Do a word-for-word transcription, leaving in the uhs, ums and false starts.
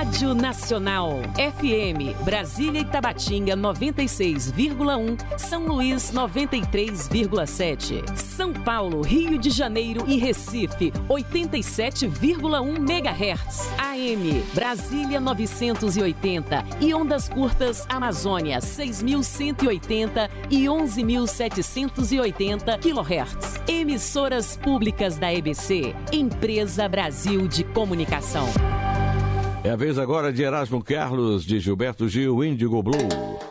Rádio Nacional. F M, Brasília e Tabatinga noventa e seis vírgula um, São Luís noventa e três vírgula sete. São Paulo, Rio de Janeiro e Recife oitenta e sete vírgula um megahertz. A M, Brasília novecentos e oitenta e ondas curtas Amazônia seis mil cento e oitenta e onze mil setecentos e oitenta quilohertz. Emissoras públicas da E B C, Empresa Brasil de Comunicação. É a vez agora de Erasmo Carlos, de Gilberto Gil, Índigo Blue.